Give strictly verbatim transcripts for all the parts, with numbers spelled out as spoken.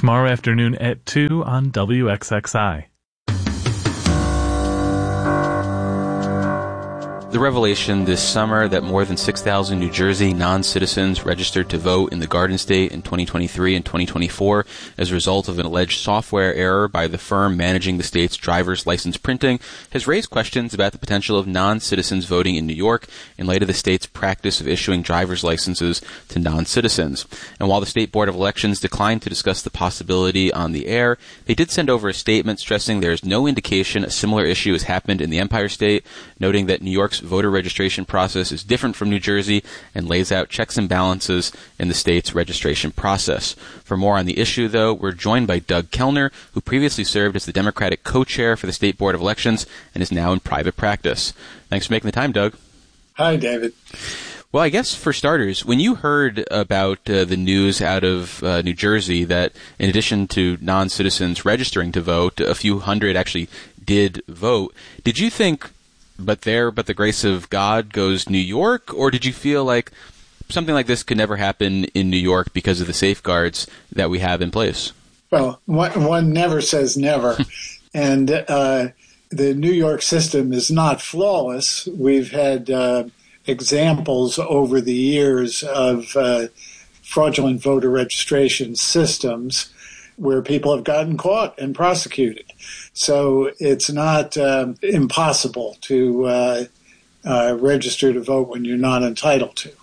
tomorrow afternoon at two on W X X I. The revelation this summer that more than six thousand New Jersey non-citizens registered to vote in the Garden State in twenty twenty-three and twenty twenty-four as a result of an alleged software error by the firm managing the state's driver's license printing has raised questions about the potential of non-citizens voting in New York in light of the state's practice of issuing driver's licenses to non-citizens. And while the State Board of Elections declined to discuss the possibility on the air, they did send over a statement stressing there is no indication a similar issue has happened in the Empire State, noting that New York's voter registration process is different from New Jersey and lays out checks and balances in the state's registration process. For more on the issue, though, we're joined by Doug Kellner, who previously served as the Democratic co-chair for the State Board of Elections and is now in private practice. Thanks for making the time, Doug. Hi, David. Well, I guess for starters, when you heard about uh, the news out of uh, New Jersey that in addition to non-citizens registering to vote, a few hundred actually did vote, did you think, but there, but the grace of God goes New York? Or did you feel like something like this could never happen in New York because of the safeguards that we have in place? Well, one, one never says never. and uh, the New York system is not flawless. We've had uh, examples over the years of uh, fraudulent voter registration systems where people have gotten caught and prosecuted. So it's not um, impossible to uh, uh, register to vote when you're not entitled to.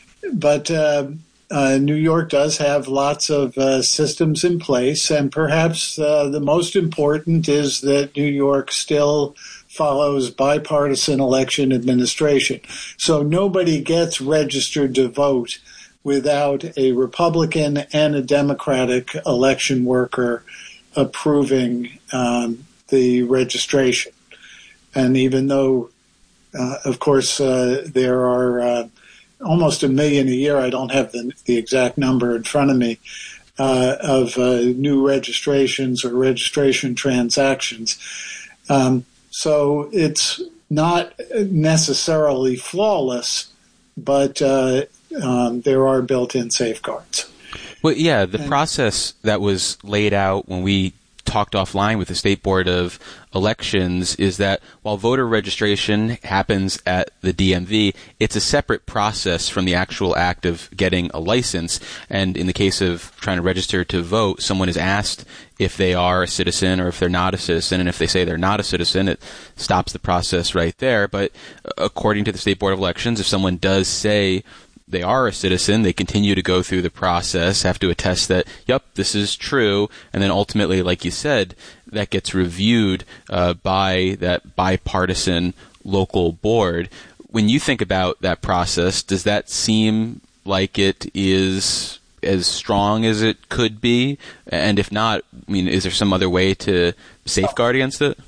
But uh, uh, New York does have lots of uh, systems in place, and perhaps uh, the most important is that New York still follows bipartisan election administration. So nobody gets registered to vote without a Republican and a Democratic election worker approving um, the registration. And even though, uh, of course, uh, there are uh, almost a million a year, I don't have the, the exact number in front of me, uh, of uh, new registrations or registration transactions. Um, so it's not necessarily flawless, but uh, um, there are built-in safeguards. Well, yeah, the process that was laid out when we talked offline with the State Board of Elections is that while voter registration happens at the D M V, it's a separate process from the actual act of getting a license. And in the case of trying to register to vote, someone is asked if they are a citizen or if they're not a citizen. And if they say they're not a citizen, it stops the process right there. But according to the State Board of Elections, if someone does say they are a citizen, they continue to go through the process, have to attest that, yep, this is true, and then ultimately, like you said, that gets reviewed uh, by that bipartisan local board. When you think about that process, does that seem like it is as strong as it could be? And if not, I mean, is there some other way to safeguard against it?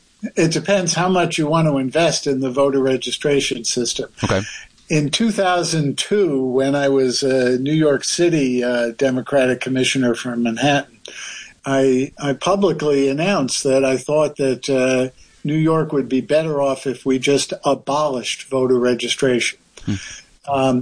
It depends how much you want to invest in the voter registration system. Okay. In two thousand two, when I was a New York City uh, Democratic commissioner for Manhattan, I, I publicly announced that I thought that uh, New York would be better off if we just abolished voter registration. Hmm. Um,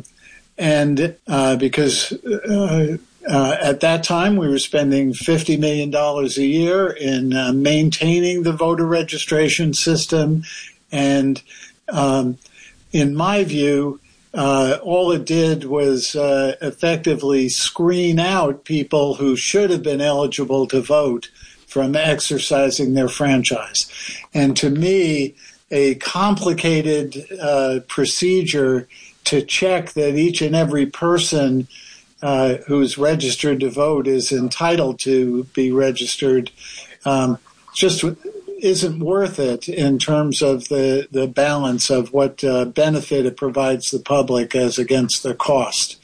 and uh, because uh, uh, at that time we were spending fifty million dollars a year in uh, maintaining the voter registration system, and um, in my view, uh, all it did was uh, effectively screen out people who should have been eligible to vote from exercising their franchise. And to me, a complicated uh, procedure to check that each and every person uh, who's registered to vote is entitled to be registered um, just isn't worth it in terms of the, the balance of what uh, benefit it provides the public as against the cost.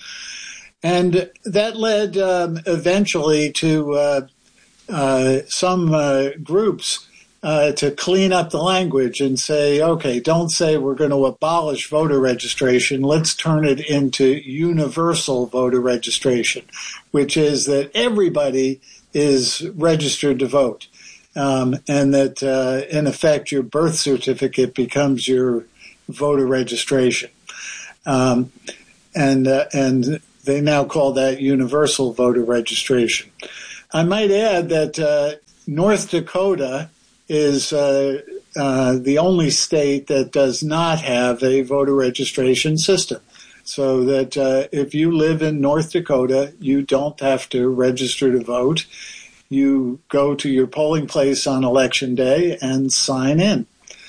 And that led um, eventually to uh, uh, some uh, groups uh, to clean up the language and say, okay, don't say we're going to abolish voter registration. Let's turn it into universal voter registration, which is that everybody is registered to vote. Um, and that, uh, in effect, your birth certificate becomes your voter registration. Um, and uh, and they now call that universal voter registration. I might add that uh, North Dakota is uh, uh, the only state that does not have a voter registration system. So that uh, if you live in North Dakota, you don't have to register to vote. You go to your polling place on election day and sign in.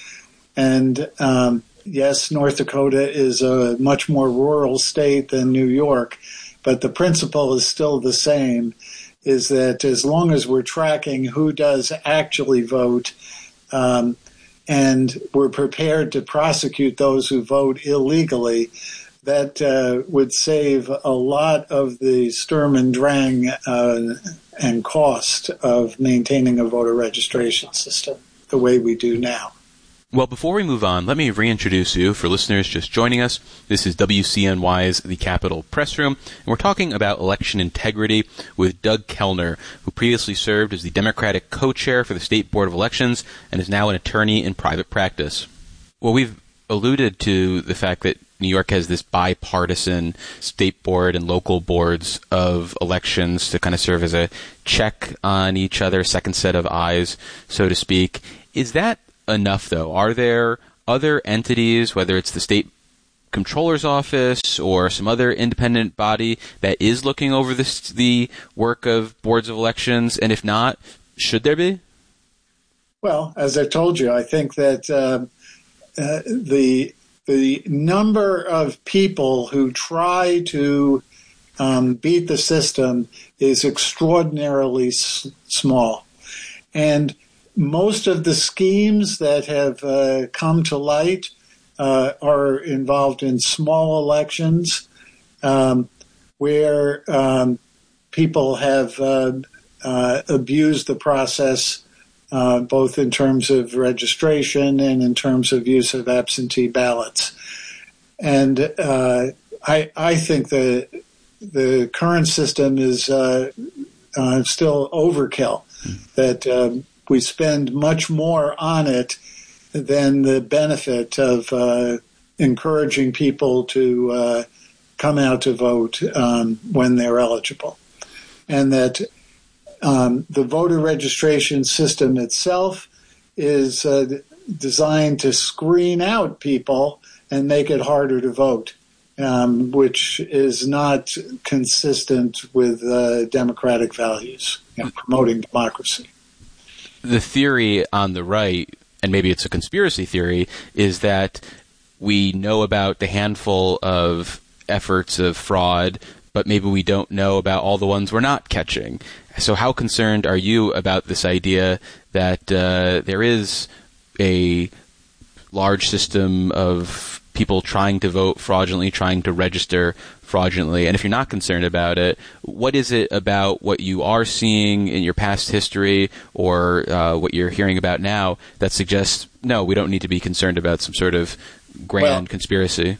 And um, yes, North Dakota is a much more rural state than New York, but the principle is still the same, is that as long as we're tracking who does actually vote, um, and we're prepared to prosecute those who vote illegally, that uh, would save a lot of the Sturm and Drang uh, and cost of maintaining a voter registration system the way we do now. Well, before we move on, let me reintroduce you for listeners just joining us. This is W C N Y's The Capitol Press Room, and we're talking about election integrity with Doug Kellner, who previously served as the Democratic co-chair for the State Board of Elections and is now an attorney in private practice. Well, we've alluded to the fact that New York has this bipartisan state board and local boards of elections to kind of serve as a check on each other, second set of eyes, so to speak. Is that enough, though? Are there other entities, whether it's the state comptroller's office or some other independent body that is looking over this, the work of boards of elections? And if not, should there be? Well, as I told you, I think that uh, uh, the the number of people who try to um, beat the system is extraordinarily s- small. And most of the schemes that have uh, come to light uh, are involved in small elections um, where um, people have uh, uh, abused the process, uh, both in terms of registration and in terms of use of absentee ballots. And uh, I, I think the the current system is uh, uh, still overkill. That um, we spend much more on it than the benefit of uh, encouraging people to uh, come out to vote um, when they're eligible. And that um, the voter registration system itself is uh, designed to screen out people and make it harder to vote, um, which is not consistent with uh, democratic values, you know, promoting democracy. The theory on the right, and maybe it's a conspiracy theory, is that we know about the handful of efforts of fraud, but maybe we don't know about all the ones we're not catching. So how concerned are you about this idea that uh, there is a large system of people trying to vote fraudulently, trying to register fraudulently? And if you're not concerned about it, what is it about what you are seeing in your past history or uh, what you're hearing about now that suggests, no, we don't need to be concerned about some sort of grand well, conspiracy?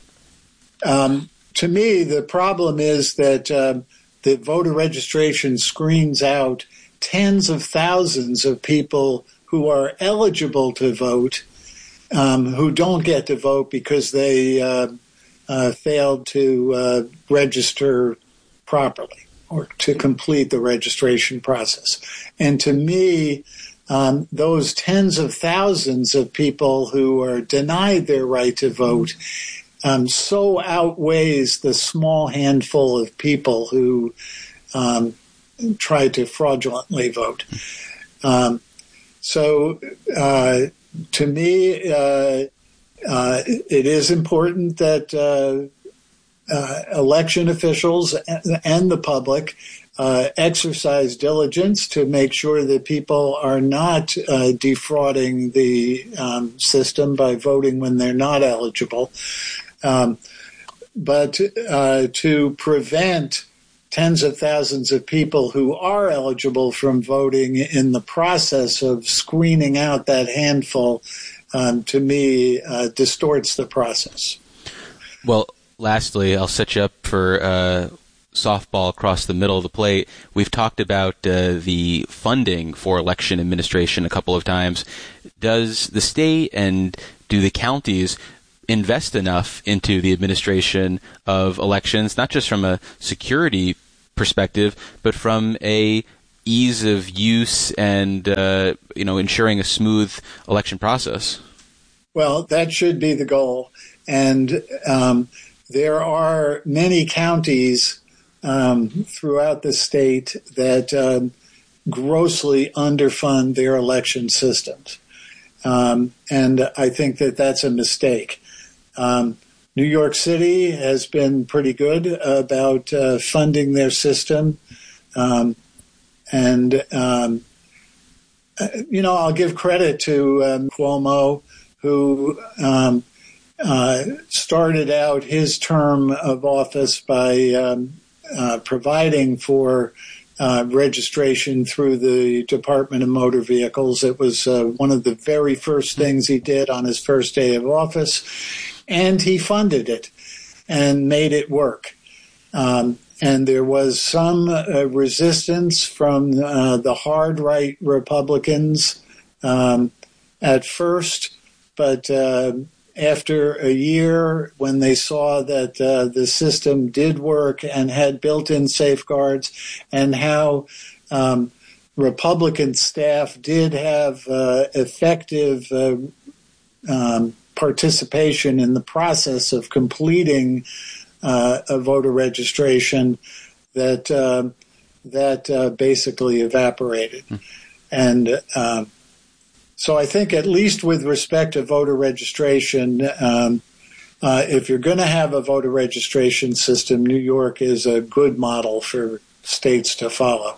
Um, to me, the problem is that um, the voter registration screens out tens of thousands of people who are eligible to vote, um, who don't get to vote because they uh, uh, failed to uh, register properly or to complete the registration process. And to me, um, those tens of thousands of people who are denied their right to vote um, so outweighs the small handful of people who um, try to fraudulently vote. Um, so, uh, to me, uh, uh, it is important that uh, uh, election officials and the public uh, exercise diligence to make sure that people are not uh, defrauding the um, system by voting when they're not eligible. Um, but uh, to prevent tens of thousands of people who are eligible from voting in the process of screening out that handful, um, to me, uh, distorts the process. Well, lastly, I'll set you up for uh, softball across the middle of the plate. We've talked about uh, the funding for election administration a couple of times. Does the state and do the counties invest enough into the administration of elections, not just from a security perspective, but from a ease of use and uh, you know ensuring a smooth election process. Well, that should be the goal, and um, there are many counties um, throughout the state that um, grossly underfund their election systems, um, and I think that that's a mistake. Um, New York City has been pretty good about uh, funding their system. Um, and, um, you know, I'll give credit to um, Cuomo, who um, uh, started out his term of office by um, uh, providing for uh, registration through the Department of Motor Vehicles. It was uh, one of the very first things he did on his first day of office. And he funded it and made it work. Um, and there was some uh, resistance from uh, the hard right Republicans um, at first, but uh, after a year, when they saw that uh, the system did work and had built-in safeguards, and how um, Republican staff did have uh, effective uh, um, participation in the process of completing uh, a voter registration, that uh, that uh, basically evaporated. Mm. And uh, so I think, at least with respect to voter registration, um, uh, if you're going to have a voter registration system, New York is a good model for states to follow.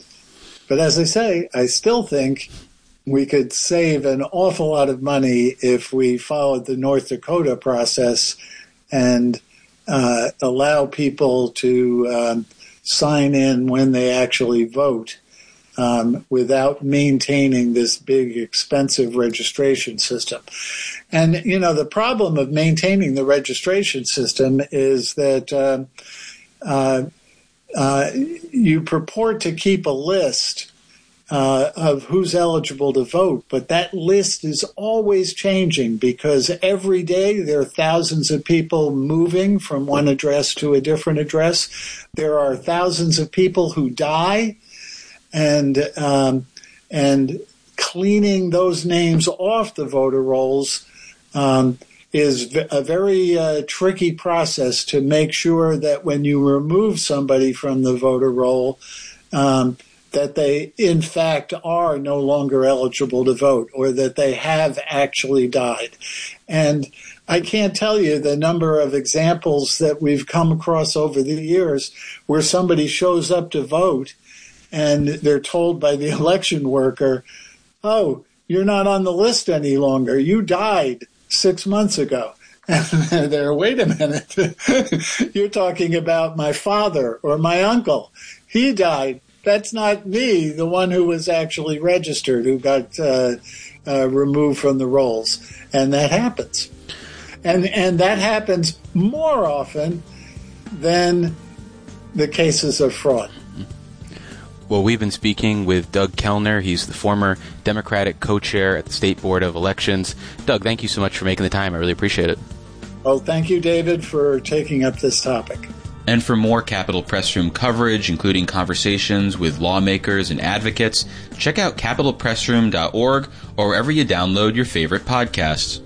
But as I say, I still think we could save an awful lot of money if we followed the North Dakota process and uh, allow people to um, sign in when they actually vote um, without maintaining this big, expensive registration system. And, you know, the problem of maintaining the registration system is that uh, uh, uh, you purport to keep a list Uh, of who's eligible to vote, but that list is always changing, because every day there are thousands of people moving from one address to a different address. There are thousands of people who die, and um, and cleaning those names off the voter rolls um, is a very uh, tricky process to make sure that when you remove somebody from the voter roll, um, that they, in fact, are no longer eligible to vote, or that they have actually died. And I can't tell you the number of examples that we've come across over the years where somebody shows up to vote and they're told by the election worker, oh, you're not on the list any longer. You died six months ago. And they're, wait a minute, you're talking about my father or my uncle. He died. That's not me, the one who was actually registered, who got uh, uh, removed from the rolls. And that happens. And and that happens more often than the cases of fraud. Well, we've been speaking with Doug Kellner. He's the former Democratic co-chair at the State Board of Elections. Doug, thank you so much for making the time. I really appreciate it. Well, thank you, David, for taking up this topic. And for more Capitol Press Room coverage, including conversations with lawmakers and advocates, check out capitol press room dot org or wherever you download your favorite podcasts.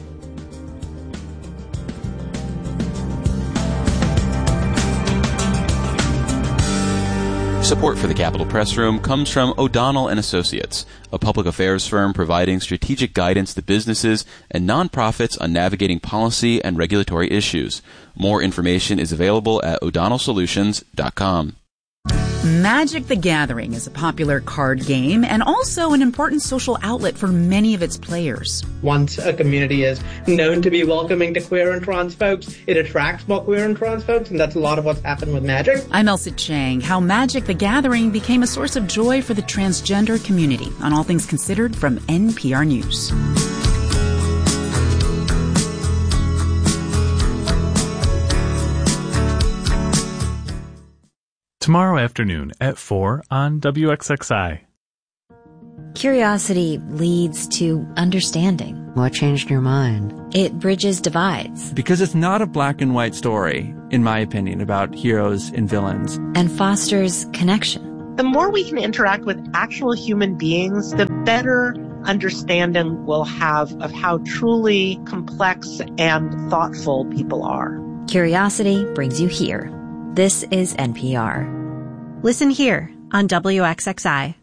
Support for the Capitol Press Room comes from O'Donnell and Associates, a public affairs firm providing strategic guidance to businesses and nonprofits on navigating policy and regulatory issues. More information is available at o'donnell solutions dot com. Magic the Gathering is a popular card game and also an important social outlet for many of its players. Once a community is known to be welcoming to queer and trans folks, it attracts more queer and trans folks, and that's a lot of what's happened with Magic. I'm Elsa Chang. How Magic the Gathering became a source of joy for the transgender community on All Things Considered from N P R News. Tomorrow afternoon at four on W X X I. Curiosity leads to understanding. What changed your mind? It bridges divides. Because it's not a black and white story, in my opinion, about heroes and villains. And fosters connection. The more we can interact with actual human beings, the better understanding we'll have of how truly complex and thoughtful people are. Curiosity brings you here. This is N P R. Listen here on W X X I.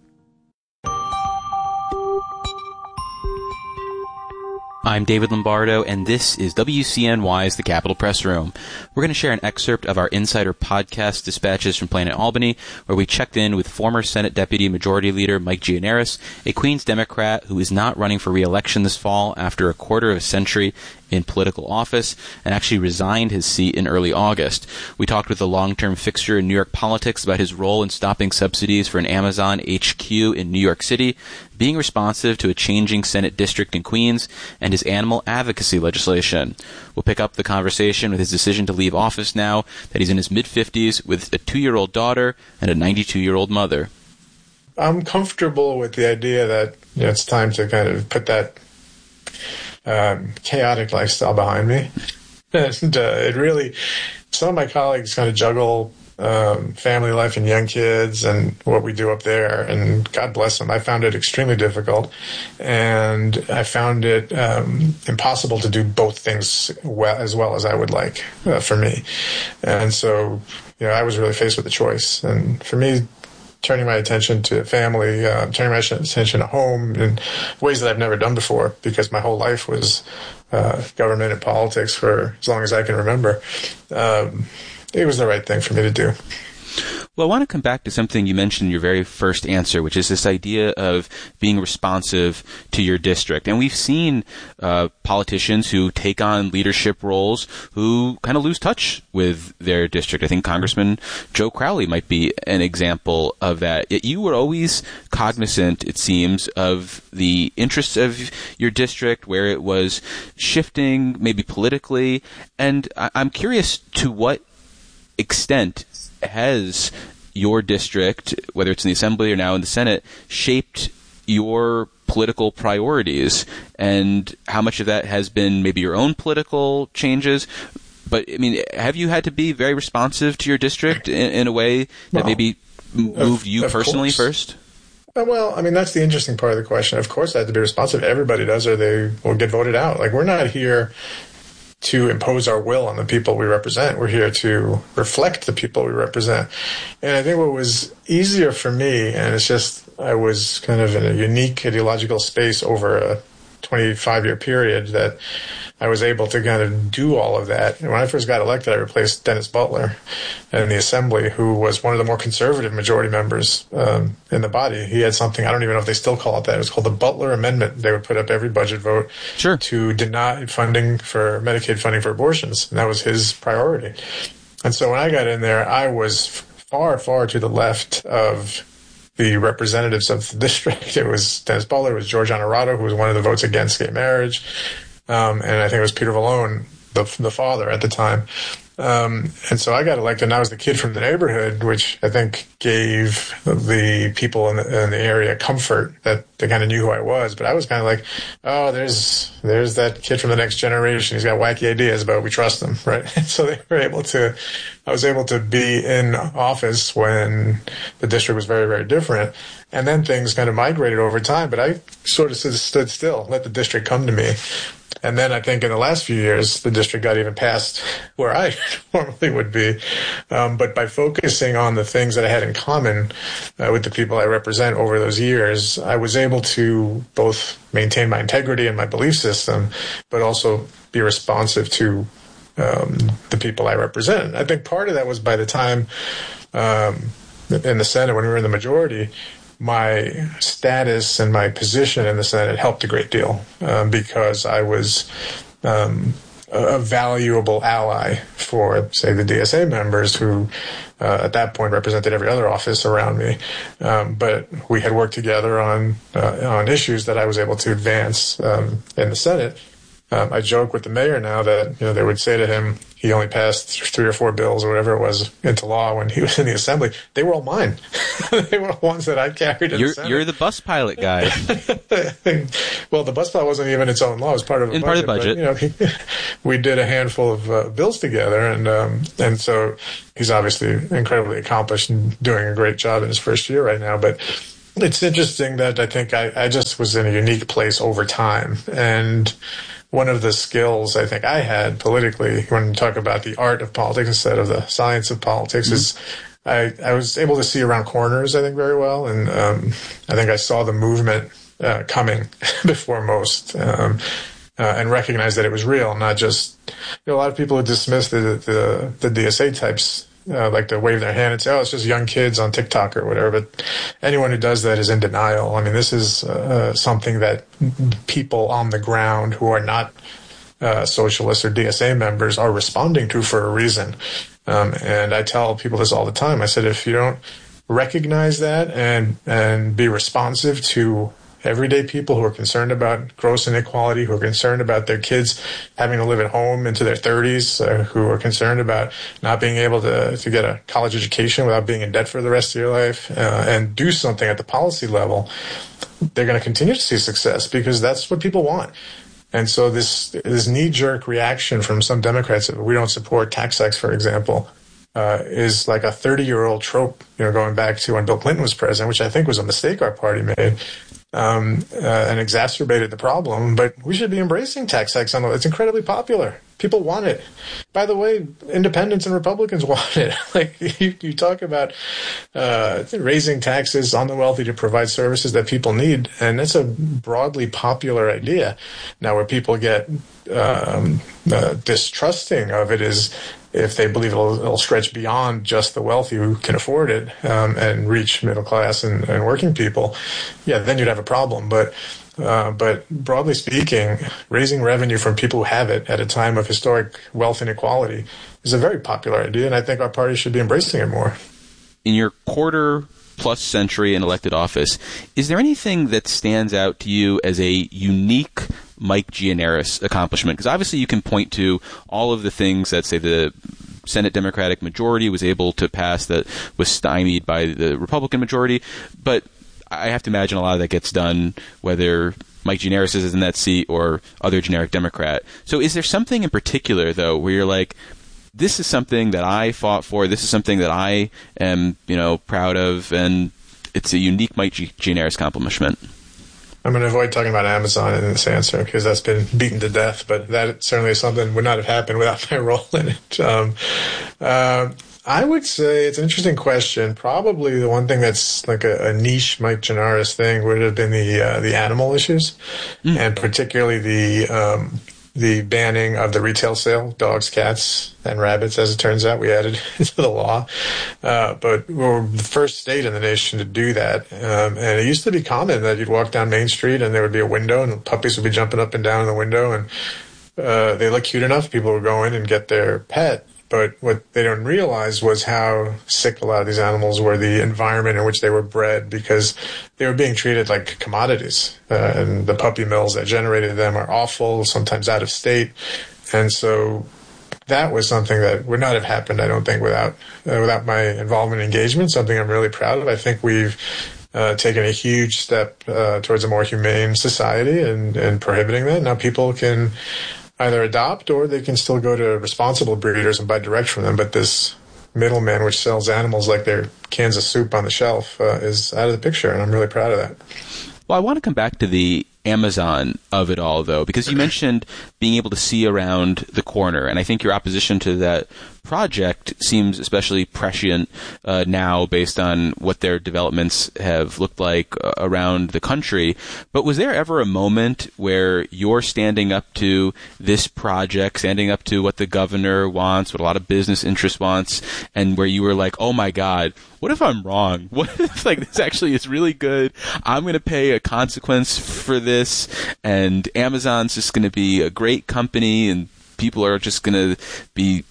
I'm David Lombardo, and this is W C N Y's The Capitol Press Room. We're going to share an excerpt of our Insider Podcast dispatches from Planet Albany, where we checked in with former Senate Deputy Majority Leader Mike Gianaris, a Queens Democrat who is not running for re-election this fall after a quarter of a century in political office and actually resigned his seat in early August. We talked with a long-term fixture in New York politics about his role in stopping subsidies for an Amazon H Q in New York City, being responsive to a changing Senate district in Queens, and his animal advocacy legislation. We'll pick up the conversation with his decision to leave office now that he's in his mid-fifties with a two-year-old daughter and a ninety-two-year-old mother. I'm comfortable with the idea that, you know, it's time to kind of put that um, chaotic lifestyle behind me. And uh, it really, some of my colleagues kind of juggle Um, family life and young kids and what we do up there, and God bless them. I found it extremely difficult, and I found it um, impossible to do both things well, as well as I would like uh, for me. And so, you know, I was really faced with a choice. And for me, turning my attention to family, uh, turning my attention to home in ways that I've never done before, because my whole life was uh, government and politics for as long as I can remember. Um, It was the right thing for me to do. Well, I want to come back to something you mentioned in your very first answer, which is this idea of being responsive to your district. And we've seen uh, politicians who take on leadership roles who kind of lose touch with their district. I think Congressman Joe Crowley might be an example of that. Yet you were always cognizant, it seems, of the interests of your district, where it was shifting, maybe politically. And I- I'm curious to what extent has your district, whether it's in the Assembly or now in the Senate, shaped your political priorities, and how much of that has been maybe your own political changes? But, I mean, have you had to be very responsive to your district in, in a way that well, maybe moved you of, of personally course. first? Well, I mean, that's the interesting part of the question. Of course I have to be responsive. Everybody does, or they will get voted out. Like, we're not here to impose our will on the people we represent. We're here to reflect the people we represent. And I think what was easier for me, and it's just I was kind of in a unique ideological space over a twenty-five-year period, that I was able to kind of do all of that. And when I first got elected, I replaced Dennis Butler in the Assembly, who was one of the more conservative majority members um, in the body. He had something, I don't even know if they still call it that. It was called the Butler Amendment. They would put up every budget vote sure. to deny funding for Medicaid funding for abortions. And that was his priority. And so when I got in there, I was far, far to the left of the representatives of the district. It was Dennis Butler, it was George Honorado, who was one of the votes against gay marriage. Um, and I think it was Peter Vallone, the, the father at the time. Um, and so I got elected, and I was the kid from the neighborhood, which I think gave the people in the, in the area comfort that they kind of knew who I was. But I was kind of like, oh, there's there's that kid from the next generation. He's got wacky ideas, but we trust him, right? So they were able to, I was able to be in office when the district was very, very different. And then things kind of migrated over time, but I sort of stood still, let the district come to me. And then I think in the last few years, the district got even past where I normally would be. Um, but by focusing on the things that I had in common uh, with the people I represent over those years, I was able to both maintain my integrity and my belief system, but also be responsive to um, the people I represent. I think part of that was by the time um, in the Senate, when we were in the majority, my status and my position in the Senate helped a great deal um, because I was um, a valuable ally for, say, the D S A members who uh, at that point represented every other office around me. Um, but we had worked together on uh, on issues that I was able to advance um, in the Senate. Um, I joke with the mayor now that, you know, they would say to him, he only passed three or four bills or whatever it was into law when he was in the assembly. They were all mine. They were ones that I carried in you're, the Senate. You're the bus pilot guy. Well, the bus pilot wasn't even its own law. It was part of a in budget. part of the budget. But, you know, we did a handful of uh, bills together, and um, and so he's obviously incredibly accomplished and doing a great job in his first year right now. But it's interesting that I think I, I just was in a unique place over time. And one of the skills I think I had politically, when you talk about the art of politics instead of the science of politics, mm-hmm. is I, I was able to see around corners, I think, very well. And um, I think I saw the movement uh, coming before most um, uh, and recognized that it was real, not just, you know, a lot of people who dismiss the, the, the D S A types Uh, like to wave their hand and say, oh, it's just young kids on TikTok or whatever. But anyone who does that is in denial. I mean, this is uh, something that people on the ground who are not uh, socialists or D S A members are responding to for a reason. Um, and I tell people this all the time. I said, if you don't recognize that and and be responsive to everyday people who are concerned about gross inequality, who are concerned about their kids having to live at home into their thirties, uh, who are concerned about not being able to, to get a college education without being in debt for the rest of your life, uh, and do something at the policy level, they're going to continue to see success because that's what people want. And so this this knee-jerk reaction from some Democrats that we don't support tax hikes, for example, uh, is like a thirty-year-old trope, you know, going back to when Bill Clinton was president, which I think was a mistake our party made. Um, uh, and exacerbated the problem, but we should be embracing tax hikes on the, it's incredibly popular. People want it. By the way, independents and Republicans want it. Like you, you talk about, uh, raising taxes on the wealthy to provide services that people need. And that's a broadly popular idea. Now where people get, um, uh, distrusting of it is if they believe it'll, it'll stretch beyond just the wealthy who can afford it, um, and reach middle class and, and working people, yeah, then you'd have a problem. But, uh, but broadly speaking, raising revenue from people who have it at a time of historic wealth inequality is a very popular idea, and I think our party should be embracing it more. In your quarter plus century in elected office, is there anything that stands out to you as a unique Mike Gianaris accomplishment? Because obviously you can point to all of the things that, say, the Senate Democratic majority was able to pass that was stymied by the Republican majority, but I have to imagine a lot of that gets done whether Mike Gianaris is in that seat or other generic Democrat. So is there something in particular, though, where you're like, this is something that I fought for, this is something that I am, you know, proud of, and it's a unique Mike Gianaris accomplishment? I'm going to avoid talking about Amazon in this answer because that's been beaten to death, but that certainly is something would not have happened without my role in it. Um, uh, I would say it's an interesting question. Probably the one thing that's like a, a niche Mike Gianaris thing would have been the uh, the animal issues, mm. and particularly the um, the banning of the retail sale, dogs, cats, and rabbits, as it turns out. We added into the law. Uh, but we were the first state in the nation to do that. Um, and it used to be common that you'd walk down Main Street and there would be a window and puppies would be jumping up and down in the window. And uh, they look cute enough. People would go in and get their pet. But what they don't realize was how sick a lot of these animals were, the environment in which they were bred, because they were being treated like commodities. Uh, and the puppy mills that generated them are awful, sometimes out of state. And so that was something that would not have happened, I don't think, without uh, without my involvement and engagement, something I'm really proud of. I think we've uh, taken a huge step uh, towards a more humane society and, and prohibiting that. Now people can either adopt or they can still go to responsible breeders and buy direct from them. But this middleman, which sells animals like they're cans of soup on the shelf, uh, is out of the picture, and I'm really proud of that. Well, I want to come back to the Amazon of it all, though, because you mentioned being able to see around the corner, and I think your opposition to that project seems especially prescient uh, now based on what their developments have looked like uh, around the country. But was there ever a moment where you're standing up to this project, standing up to what the governor wants, what a lot of business interest wants, and where you were like, oh my God, what if I'm wrong? What if like this actually is really good? I'm going to pay a consequence for this, and Amazon's just going to be a great company, and people are just going to be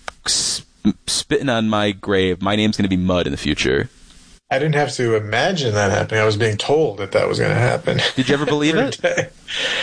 spitting on my grave. My name's going to be mud in the future. I didn't have to imagine that happening. I was being told that that was going to happen. Did you ever believe it? Day.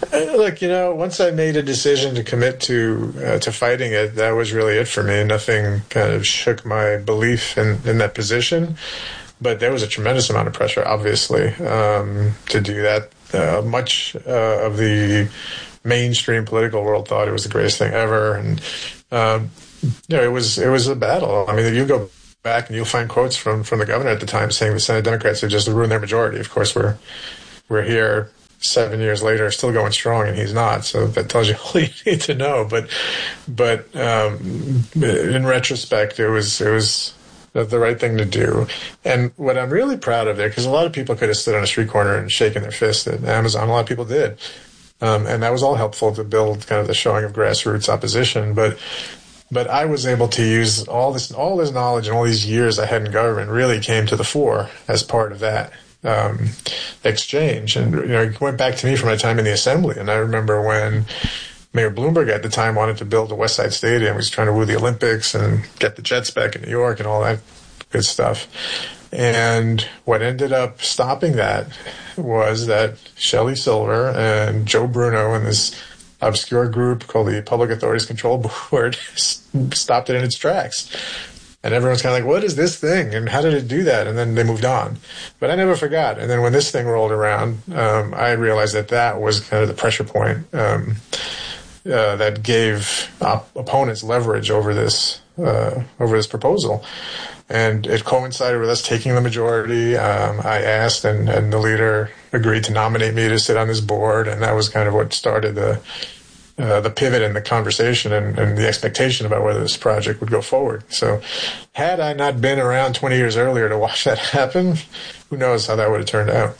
Look, you know, once I made a decision to commit to uh, to fighting it, that was really it for me. Nothing kind of shook my belief in, in that position. But there was a tremendous amount of pressure, obviously, um, to do that. Uh, much uh, of the mainstream political world thought it was the greatest thing ever, and um, you know, it was it was a battle. I mean, if you go back and you'll find quotes from, from the governor at the time saying the Senate Democrats had just ruined their majority. Of course, we're we're here seven years later, still going strong, and he's not. So that tells you all you need to know. But but um, in retrospect, it was it was the right thing to do. And what I'm really proud of there, because a lot of people could have stood on a street corner and shaken their fist at Amazon. A lot of people did. Um, and that was all helpful to build kind of the showing of grassroots opposition. But but I was able to use all this all this knowledge and all these years I had in government really came to the fore as part of that um, exchange. And you know, it went back to me from my time in the Assembly. And I remember when Mayor Bloomberg at the time wanted to build a West Side Stadium. He was trying to woo the Olympics and get the Jets back in New York and all that good stuff. And what ended up stopping that was that Shelley Silver and Joe Bruno and this obscure group called the Public Authorities Control Board stopped it in its tracks. And everyone's kind of like, what is this thing? And how did it do that? And then they moved on. But I never forgot. And then when this thing rolled around, um, I realized that that was kind of the pressure point um, uh, that gave op- opponents leverage over this uh, over this proposal. And it coincided with us taking the majority. Um, I asked, and, and the leader agreed to nominate me to sit on this board. And that was kind of what started the Uh, the pivot in the conversation and, and the expectation about whether this project would go forward. So had I not been around twenty years earlier to watch that happen, who knows how that would have turned out.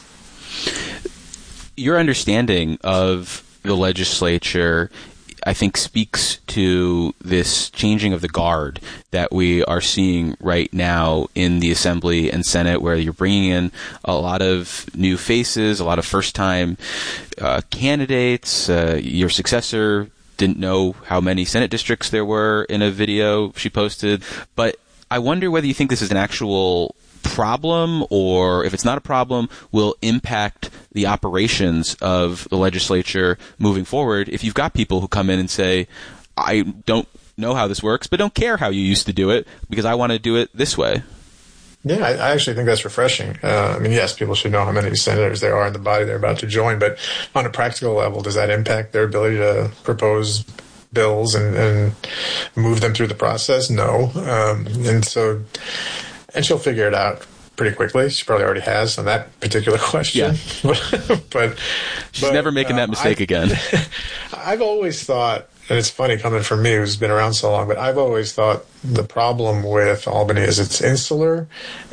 Your understanding of the legislature, I think, speaks to this changing of the guard that we are seeing right now in the Assembly and Senate, where you're bringing in a lot of new faces, a lot of first-time uh, candidates. Uh, your successor didn't know how many Senate districts there were in a video she posted. But I wonder whether you think this is an actual problem, or if it's not a problem, will impact the operations of the legislature moving forward if you've got people who come in and say, I don't know how this works, but don't care how you used to do it because I want to do it this way. Yeah, I, I actually think that's refreshing. Uh, I mean, yes, people should know how many senators there are in the body they're about to join, but on a practical level, does that impact their ability to propose bills and, and move them through the process? No. Um, and so, and she'll figure it out pretty quickly. She probably already has on that particular question. Yeah. but she's but, never making um, that mistake I, again. I've always thought, and it's funny coming from me who's been around so long, but I've always thought the problem with Albany is it's insular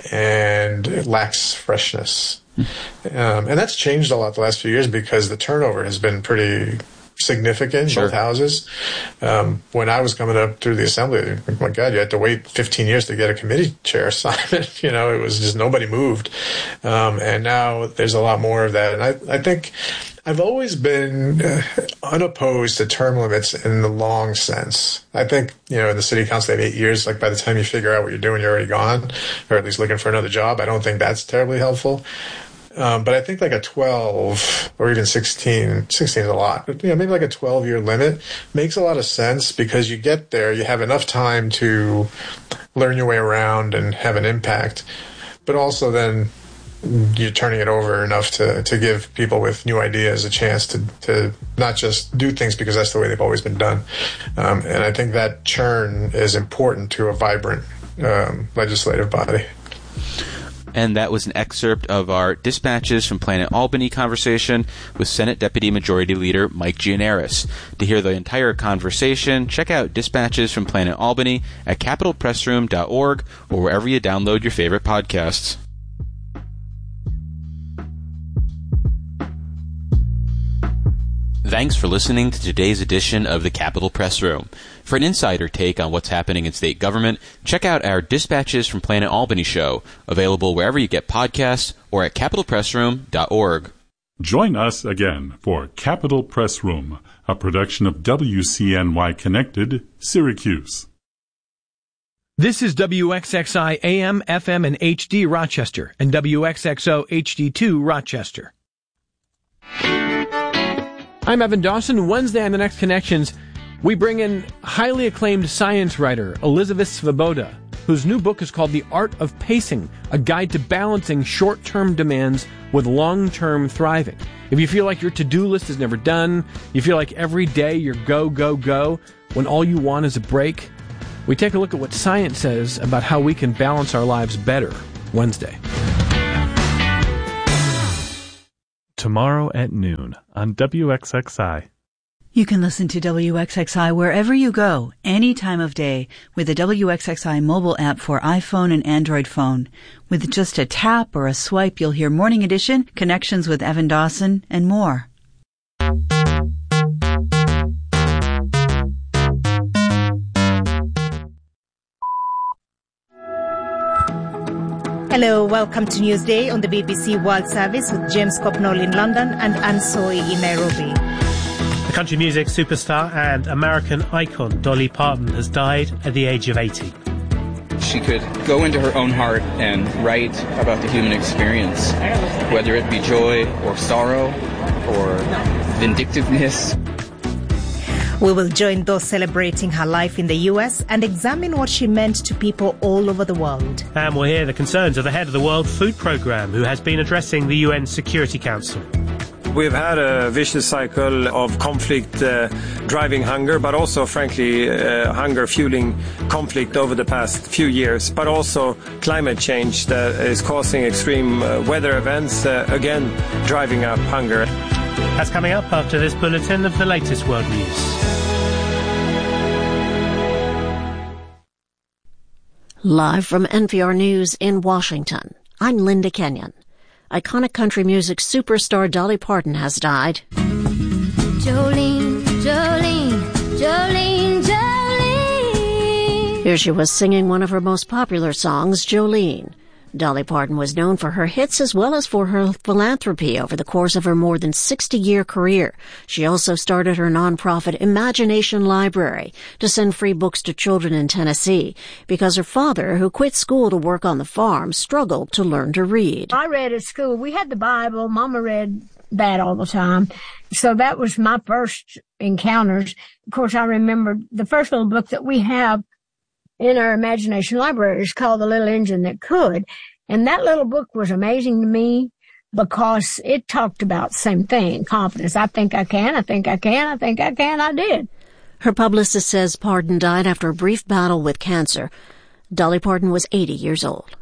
and it lacks freshness. Um, and that's changed a lot the last few years because the turnover has been pretty significant in sure. both houses. Um, when I was coming up through the Assembly, oh my God, you had to wait fifteen years to get a committee chair assignment. You know, it was just nobody moved. Um, and now there's a lot more of that. And I, I think I've always been uh, unopposed to term limits in the long sense. I think, you know, in the city council, they have eight years. Like by the time you figure out what you're doing, you're already gone, or at least looking for another job. I don't think that's terribly helpful. Um, but I think like a twelve or even sixteen, sixteen is a lot, but you know, maybe like a twelve year limit makes a lot of sense because you get there, you have enough time to learn your way around and have an impact, but also then you're turning it over enough to, to give people with new ideas a chance to, to not just do things because that's the way they've always been done. Um, and I think that churn is important to a vibrant um, legislative body. And that was an excerpt of our Dispatches from Planet Albany conversation with Senate Deputy Majority Leader Mike Gianaris. To hear the entire conversation, check out Dispatches from Planet Albany at capital press room dot org or wherever you download your favorite podcasts. Thanks for listening to today's edition of the Capitol Press Room. For an insider take on what's happening in state government, check out our Dispatches from Planet Albany show, available wherever you get podcasts or at capital press room dot org. Join us again for Capitol Press Room, a production of W C N Y Connected, Syracuse. This is W X X I A M, F M, and H D Rochester, and W X X O H D two Rochester. I'm Evan Dawson. Wednesday on The Next Connections, we bring in highly acclaimed science writer Elizabeth Svoboda, whose new book is called The Art of Pacing, a guide to balancing short-term demands with long-term thriving. If you feel like your to-do list is never done, you feel like every day you're go, go, go, when all you want is a break, we take a look at what science says about how we can balance our lives better Wednesday. Tomorrow at noon on W X X I. You can listen to W X X I wherever you go, any time of day, with the W X X I mobile app for iPhone and Android phone. With just a tap or a swipe, you'll hear Morning Edition, Connections with Evan Dawson, and more. Hello, welcome to Newsday on the B B C World Service with James Copnall in London and Anne Soy in Nairobi. The country music superstar and American icon Dolly Parton has died at the age of eighty. She could go into her own heart and write about the human experience, whether it be joy or sorrow or vindictiveness. We will join those celebrating her life in the U S and examine what she meant to people all over the world. And we'll hear the concerns of the head of the World Food Programme, who has been addressing the U N Security Council. We've had a vicious cycle of conflict uh, driving hunger, but also, frankly, uh, hunger fueling conflict over the past few years, but also climate change that is causing extreme uh, weather events, uh, again, driving up hunger. That's coming up after this bulletin of the latest world news. Live from N P R News in Washington, I'm Linda Kenyon. Iconic country music superstar Dolly Parton has died. Jolene, Jolene, Jolene, Jolene. Here she was singing one of her most popular songs, Jolene. Dolly Parton was known for her hits as well as for her philanthropy over the course of her more than sixty-year career. She also started her nonprofit Imagination Library to send free books to children in Tennessee because her father, who quit school to work on the farm, struggled to learn to read. I read at school. We had the Bible. Mama read that all the time. So that was my first encounters. Of course, I remember the first little book that we have in our Imagination Library is called The Little Engine That Could. And that little book was amazing to me because it talked about the same thing, confidence. I think I can, I think I can, I think I can, I did. Her publicist says Parton died after a brief battle with cancer. Dolly Parton was eighty years old.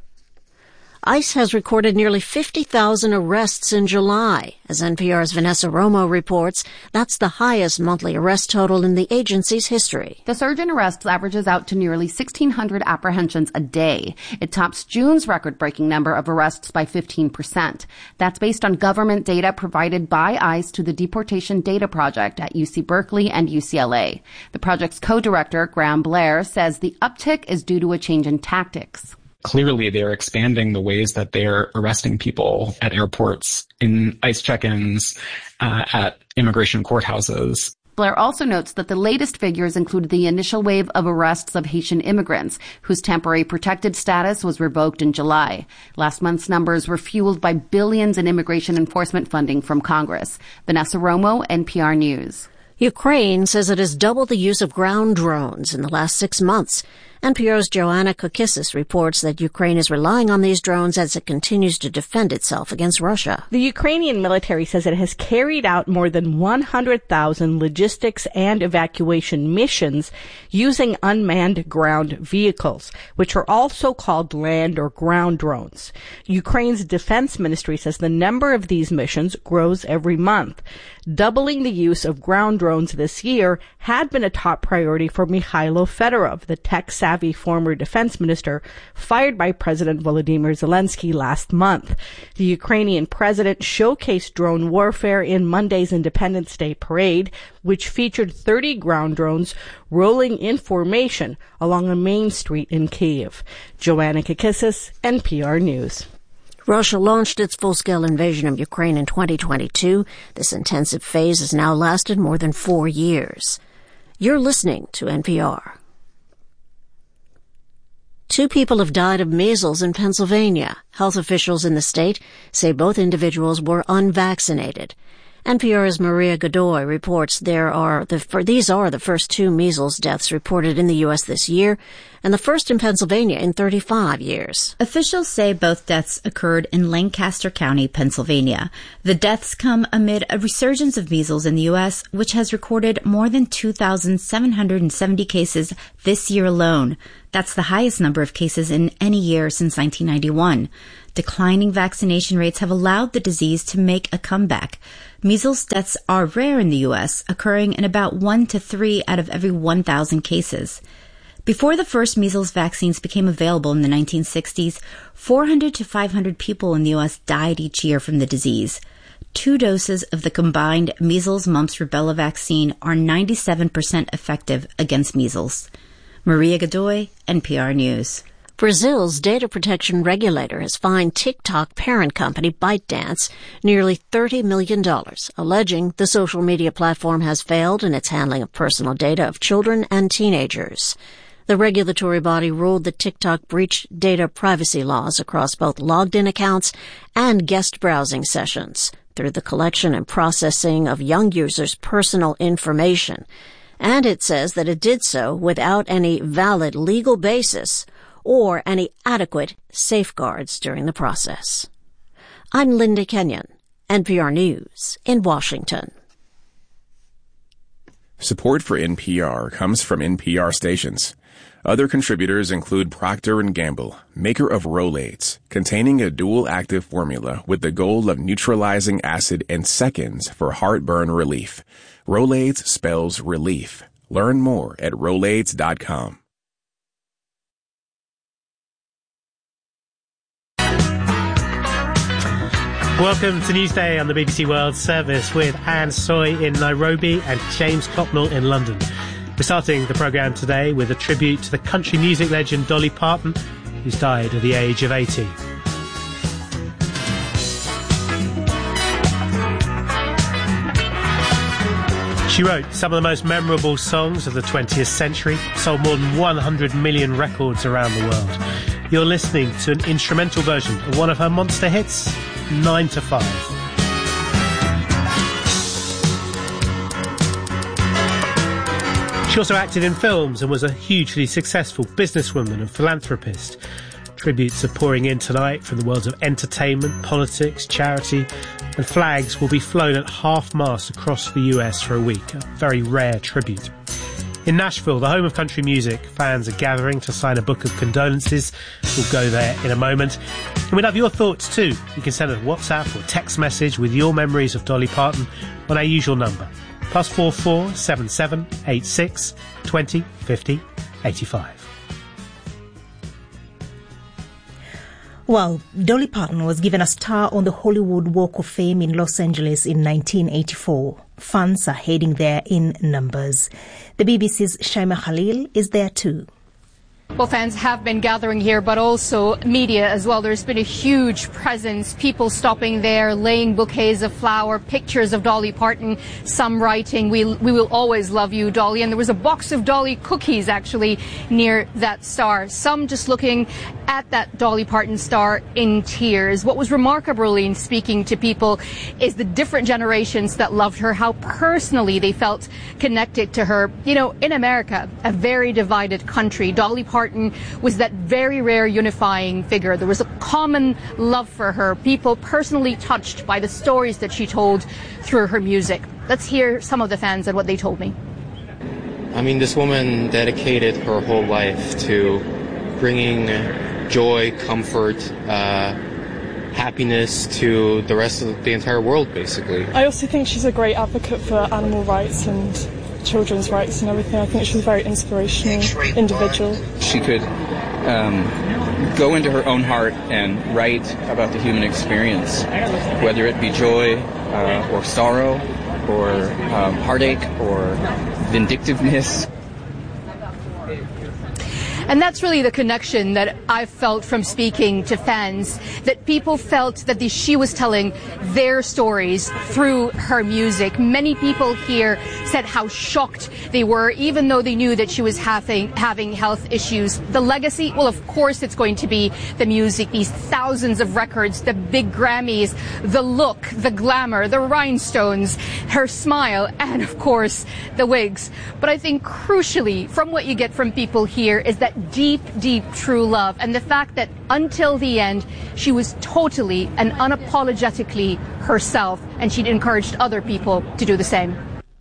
ICE has recorded nearly fifty thousand arrests in July. As N P R's Vanessa Romo reports, that's the highest monthly arrest total in the agency's history. The surge in arrests averages out to nearly sixteen hundred apprehensions a day. It tops June's record-breaking number of arrests by fifteen percent. That's based on government data provided by ICE to the Deportation Data Project at U C Berkeley and U C L A. The project's co-director, Graham Blair, says the uptick is due to a change in tactics. Clearly, they're expanding the ways that they're arresting people at airports, in ICE check-ins, uh, at immigration courthouses. Blair also notes that the latest figures include the initial wave of arrests of Haitian immigrants, whose temporary protected status was revoked in July. Last month's numbers were fueled by billions in immigration enforcement funding from Congress. Vanessa Romo, N P R News. Ukraine says it has doubled the use of ground drones in the last six months. N P R's Joanna Kokissis reports that Ukraine is relying on these drones as it continues to defend itself against Russia. The Ukrainian military says it has carried out more than one hundred thousand logistics and evacuation missions using unmanned ground vehicles, which are also called land or ground drones. Ukraine's defense ministry says the number of these missions grows every month. Doubling the use of ground drones this year had been a top priority for Mikhailo Fedorov, the tech-savvy former defense minister fired by President Volodymyr Zelensky last month. The Ukrainian president showcased drone warfare in Monday's Independence Day parade, which featured thirty ground drones rolling in formation along a main street in Kyiv. Joanna Kakissis, N P R News. Russia launched its full-scale invasion of Ukraine in twenty twenty-two. This intensive phase has now lasted more than four years. You're listening to N P R. Two people have died of measles in Pennsylvania. Health officials in the state say both individuals were unvaccinated. N P R's Maria Godoy reports there are the for, these are the first two measles deaths reported in the U S this year, and the first in Pennsylvania in thirty-five years. Officials say both deaths occurred in Lancaster County, Pennsylvania. The deaths come amid a resurgence of measles in the U S, which has recorded more than two thousand seven hundred seventy cases this year alone. That's the highest number of cases in any year since nineteen ninety-one. Declining vaccination rates have allowed the disease to make a comeback. Measles deaths are rare in the U S, occurring in about one to three out of every one thousand cases. Before the first measles vaccines became available in the nineteen sixties, four hundred to five hundred people in the U S died each year from the disease. Two doses of the combined measles, mumps, rubella vaccine are ninety-seven percent effective against measles. Maria Godoy, N P R News. Brazil's data protection regulator has fined TikTok parent company ByteDance nearly thirty million dollars, alleging the social media platform has failed in its handling of personal data of children and teenagers. The regulatory body ruled that TikTok breached data privacy laws across both logged-in accounts and guest browsing sessions through the collection and processing of young users' personal information. And it says that it did so without any valid legal basis or any adequate safeguards during the process. I'm Linda Kenyon, N P R News in Washington. Support for N P R comes from N P R stations. Other contributors include Procter and Gamble, maker of Rolaids, containing a dual-active formula with the goal of neutralizing acid in seconds for heartburn relief. Rolaids spells relief. Learn more at rolaids dot com. Welcome to Newsday on the B B C World Service with Anne Soy in Nairobi and James Clopnell in London. We're starting the programme today with a tribute to the country music legend Dolly Parton, who's died at the age of eighty. She wrote some of the most memorable songs of the twentieth century, sold more than one hundred million records around the world. You're listening to an instrumental version of one of her monster hits, nine to five. She also acted in films and was a hugely successful businesswoman and philanthropist. Tributes are pouring in tonight from the worlds of entertainment, politics, charity, and flags will be flown at half-mast across the U S for a week, a very rare tribute. In Nashville, the home of country music, fans are gathering to sign a book of condolences. We'll go there in a moment. And we'd love your thoughts too. You can send us a WhatsApp or text message with your memories of Dolly Parton on our usual number, plus four four seven seven eight six twenty fifty eighty-five. Well, Dolly Parton was given a star on the Hollywood Walk of Fame in Los Angeles in nineteen eighty-four. Fans are heading there in numbers. The B B C's Shaima Khalil is there too. Well, fans have been gathering here, but also media as well. There's been a huge presence, people stopping there, laying bouquets of flower, pictures of Dolly Parton, some writing, we, we will always love you, Dolly. And there was a box of Dolly cookies, actually, near that star. Some just looking at that Dolly Parton star in tears. What was remarkable in speaking to people is the different generations that loved her, how personally they felt connected to her. You know, in America, a very divided country, Dolly Parton was that very rare unifying figure. There was a common love for her, people personally touched by the stories that she told through her music. Let's hear some of the fans and what they told me. I mean, this woman dedicated her whole life to bringing joy, comfort, uh, happiness to the rest of the entire world, basically. I also think she's a great advocate for animal rights and children's rights and everything. I think she's a very inspirational individual. She could um, go into her own heart and write about the human experience, whether it be joy uh, or sorrow or um, heartache or vindictiveness. And that's really the connection that I felt from speaking to fans, that people felt that the, she was telling their stories through her music. Many people here said how shocked they were, even though they knew that she was having, having health issues. The legacy, well, of course it's going to be the music, these thousands of records, the big Grammys, the look, the glamour, the rhinestones, her smile, and of course the wigs. But I think crucially, from what you get from people here, is that deep, deep, true love, and the fact that until the end, she was totally and unapologetically herself, and she'd encouraged other people to do the same.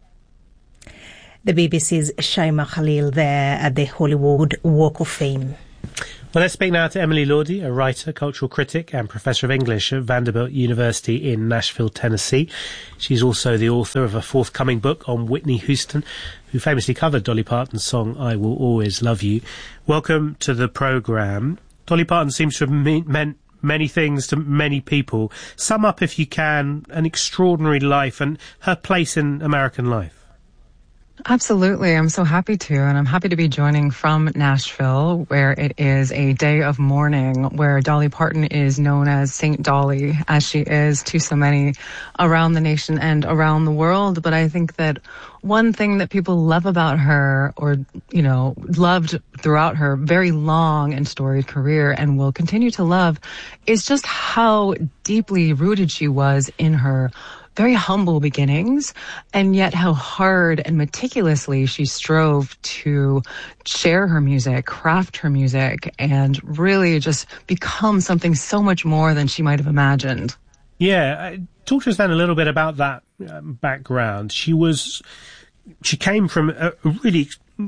The B B C's Shaima Khalil there at the Hollywood Walk of Fame. Well, let's speak now to Emily Lordi, a writer, cultural critic and professor of English at Vanderbilt University in Nashville, Tennessee. She's also the author of a forthcoming book on Whitney Houston, who famously covered Dolly Parton's song, I Will Always Love You. Welcome to the programme. Dolly Parton seems to have me- meant many things to many people. Sum up, if you can, an extraordinary life and her place in American life. Absolutely. I'm so happy to, and I'm happy to be joining from Nashville, where it is a day of mourning, where Dolly Parton is known as Saint Dolly, as she is to so many around the nation and around the world. But I think that one thing that people love about her, or, you know, loved throughout her very long and storied career and will continue to love, is just how deeply rooted she was in her very humble beginnings, and yet how hard and meticulously she strove to share her music, craft her music, and really just become something so much more than she might have imagined. Yeah, talk to us then a little bit about that um, background. She was, she came from a really,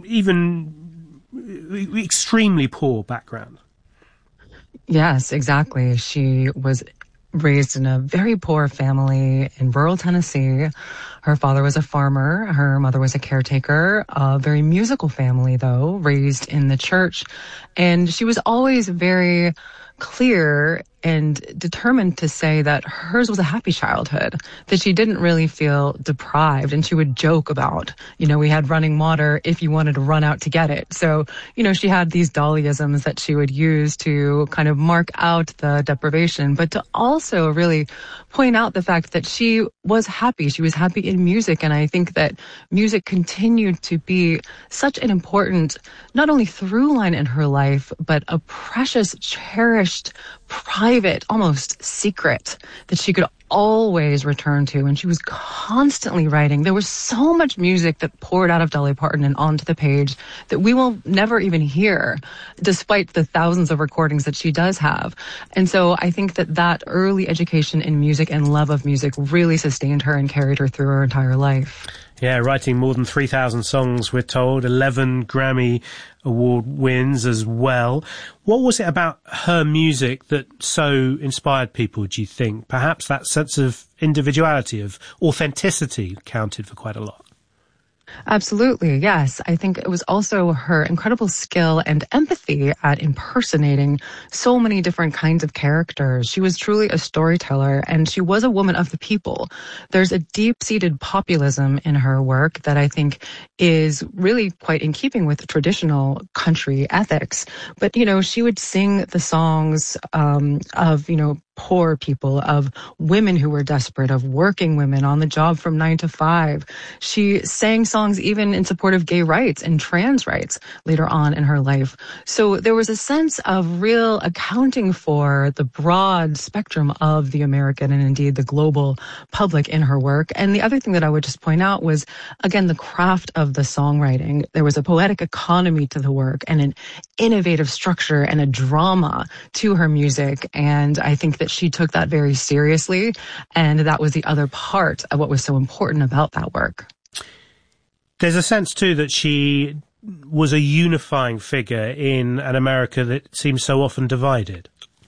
even extremely poor background. Yes, exactly. She was raised in a very poor family in rural Tennessee. Her father was a farmer. Her mother was a caretaker. A very musical family, though, raised in the church. And she was always very clear and determined to say that hers was a happy childhood, that she didn't really feel deprived. And she would joke about, you know, we had running water if you wanted to run out to get it. So, you know, she had these Dollyisms that she would use to kind of mark out the deprivation, but to also really point out the fact that she was happy. She was happy in music. And I think that music continued to be such an important, not only through line in her life, but a precious, cherished, private, almost secret that she could always return to. And she was constantly writing. There was so much music that poured out of Dolly Parton and onto the page that we will never even hear, despite the thousands of recordings that she does have. And so I think that that early education in music and love of music really sustained her and carried her through her entire life. Yeah, writing more than three thousand songs, we're told, eleven Grammy Award wins as well. What was it about her music that so inspired people, do you think? Perhaps that sense of individuality, of authenticity counted for quite a lot. Absolutely, yes. I think it was also her incredible skill and empathy at impersonating so many different kinds of characters. She was truly a storyteller, and she was a woman of the people. There's a deep-seated populism in her work that I think is really quite in keeping with traditional country ethics. But, you know, she would sing the songs um, of, you know, poor people, of women who were desperate, of working women on the job from nine to five. She sang songs even in support of gay rights and trans rights later on in her life. So there was a sense of real accounting for the broad spectrum of the American and indeed the global public in her work. And the other thing that I would just point out was, again, the craft of the songwriting. There was a poetic economy to the work and an innovative structure and a drama to her music. And I think that she took that very seriously, and that was the other part of what was so important about that work. There's a sense, too, that she was a unifying figure in an America that seems so often divided.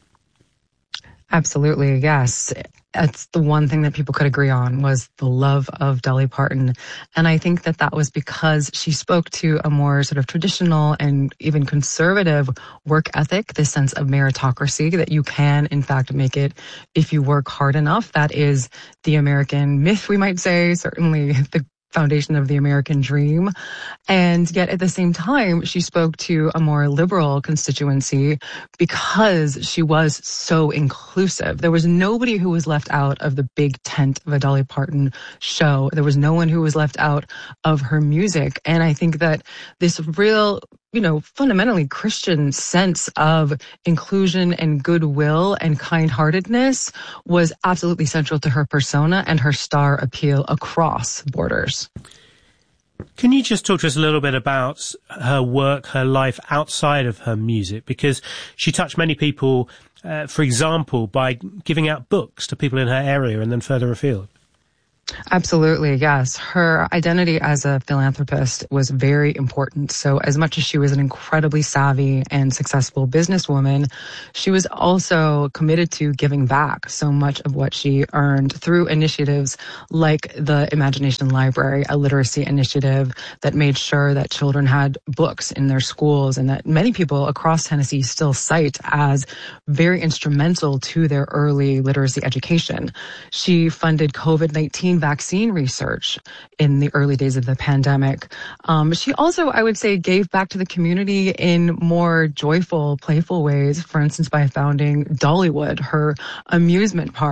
Absolutely, yes. That's the one thing that people could agree on, was the love of Dolly Parton. And I think that that was because she spoke to a more sort of traditional and even conservative work ethic, this sense of meritocracy, that you can, in fact, make it if you work hard enough. That is the American myth, we might say, certainly the foundation of the American dream. And yet at the same time, she spoke to a more liberal constituency because she was so inclusive. There was nobody who was left out of the big tent of a Dolly Parton show. There was no one who was left out of her music. And I think that this real, you know, fundamentally Christian sense of inclusion and goodwill and kind-heartedness was absolutely central to her persona and her star appeal across borders. Can you just talk to us a little bit about her work, her life outside of her music? Because she touched many people, uh, for example, by giving out books to people in her area and then further afield. Absolutely, yes. Her identity as a philanthropist was very important. So as much as she was an incredibly savvy and successful businesswoman, she was also committed to giving back so much of what she earned through initiatives like the Imagination Library, a literacy initiative that made sure that children had books in their schools and that many people across Tennessee still cite as very instrumental to their early literacy education. She funded COVID nineteen vaccine research in the early days of the pandemic. Um, she also, I would say, gave back to the community in more joyful, playful ways, for instance, by founding Dollywood, her amusement park.